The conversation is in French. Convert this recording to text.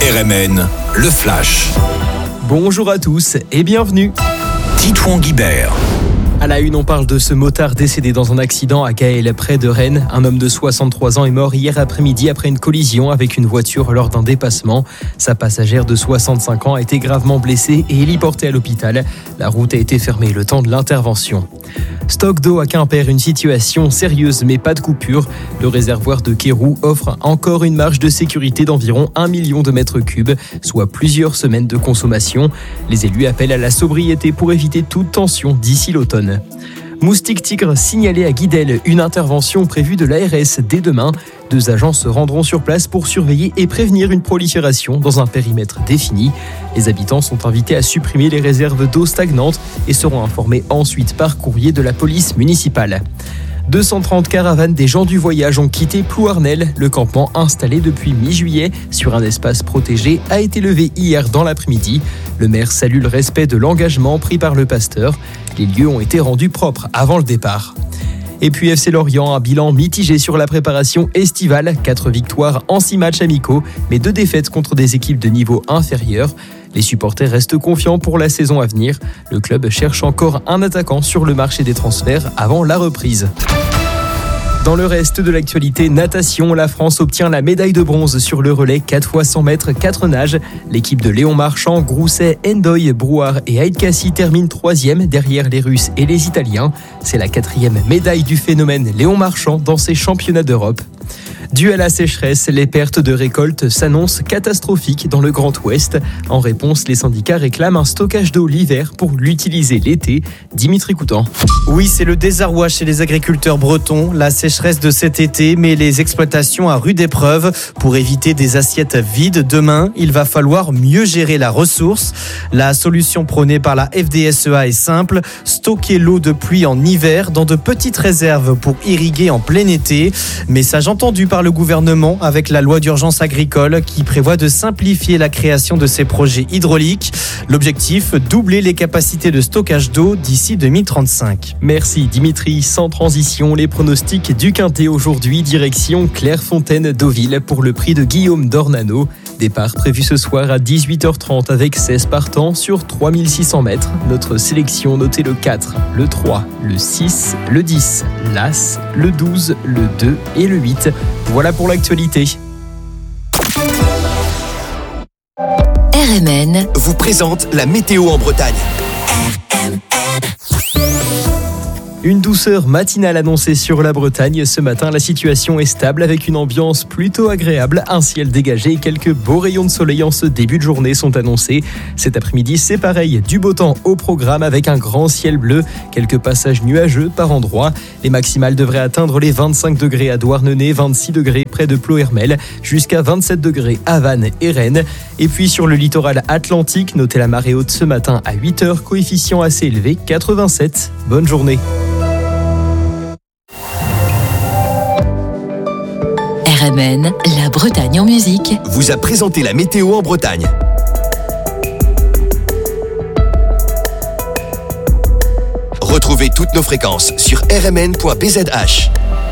RMN, le Flash. Bonjour à tous et bienvenue. Titouan Guibert. À la une, on parle de ce motard décédé dans un accident à Gaël, près de Rennes. Un homme de 63 ans est mort hier après-midi après une collision avec une voiture lors d'un dépassement. Sa passagère de 65 ans a été gravement blessée et héliportée à l'hôpital. La route a été fermée le temps de l'intervention. Stock d'eau à Quimper, une situation sérieuse mais pas de coupure. Le réservoir de Kéroux offre encore une marge de sécurité d'environ 1 million de mètres cubes, soit plusieurs semaines de consommation. Les élus appellent à la sobriété pour éviter toute tension d'ici l'automne. Moustique tigre signalé à Guidel, une intervention prévue de l'ARS dès demain. 2 agents se rendront sur place pour surveiller et prévenir une prolifération dans un périmètre défini. Les habitants sont invités à supprimer les réserves d'eau stagnantes et seront informés ensuite par courrier de la police municipale. 230 caravanes des gens du voyage ont quitté Plouarnel. Le campement installé depuis mi-juillet sur un espace protégé a été levé hier dans l'après-midi. Le maire salue le respect de l'engagement pris par le pasteur. Les lieux ont été rendus propres avant le départ. Et puis FC Lorient, un bilan mitigé sur la préparation estivale. 4 victoires en 6 matchs amicaux, mais 2 défaites contre des équipes de niveau inférieur. Les supporters restent confiants pour la saison à venir. Le club cherche encore un attaquant sur le marché des transferts avant la reprise. Dans le reste de l'actualité, natation, la France obtient la médaille de bronze sur le relais 4 x 100 mètres 4 nages. L'équipe de Léon Marchand, Grousset, Endoy, Brouard et Haït Kassi termine 3e derrière les Russes et les Italiens. C'est la 4e médaille du phénomène Léon Marchand dans ces championnats d'Europe. Dû à la sécheresse, les pertes de récolte s'annoncent catastrophiques dans le Grand Ouest. En réponse, les syndicats réclament un stockage d'eau l'hiver pour l'utiliser l'été. Dimitri Coutan. Oui, c'est le désarroi chez les agriculteurs bretons. La sécheresse de cet été met les exploitations à rude épreuve. Pour éviter des assiettes vides demain, il va falloir mieux gérer la ressource. La solution prônée par la FDSEA est simple. Stocker l'eau de pluie en hiver dans de petites réserves pour irriguer en plein été. Message entendu par le gouvernement avec la loi d'urgence agricole qui prévoit de simplifier la création de ces projets hydrauliques. L'objectif, doubler les capacités de stockage d'eau d'ici 2035. Merci Dimitri. Sans transition, les pronostics du Quintet aujourd'hui, direction Clairefontaine-Deauville pour le prix de Guillaume Dornano. Départ prévu ce soir à 18h30 avec 16 partants sur 3600 mètres. Notre sélection, notez le 4, le 3, le 6, le 10, l'As, le 12, le 2 et le 8. Voilà pour l'actualité. RMN vous présente la météo en Bretagne. Une douceur matinale annoncée sur la Bretagne. Ce matin, la situation est stable avec une ambiance plutôt agréable. Un ciel dégagé et quelques beaux rayons de soleil en ce début de journée sont annoncés. Cet après-midi, c'est pareil. Du beau temps au programme avec un grand ciel bleu. Quelques passages nuageux par endroits. Les maximales devraient atteindre les 25 degrés à Douarnenez, 26 degrés près de Ploërmel, jusqu'à 27 degrés à Vannes et Rennes. Et puis sur le littoral atlantique, notez la marée haute ce matin à 8h, coefficient assez élevé, 87. Bonne journée. RMN, la Bretagne en musique, vous a présenté la météo en Bretagne. Retrouvez toutes nos fréquences sur rmn.bzh.